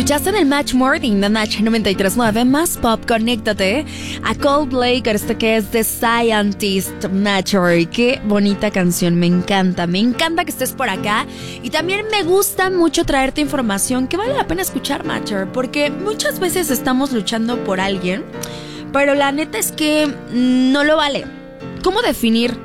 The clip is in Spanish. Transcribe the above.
Escuchaste en el Match Morning de Match 93.9, más pop, conéctate a Coldplay con esto que es The Scientist, Matter. Qué bonita canción, me encanta que estés por acá. Y también me gusta mucho traerte información que vale la pena escuchar, Matter, porque muchas veces estamos luchando por alguien, pero la neta es que no lo vale. ¿Cómo definir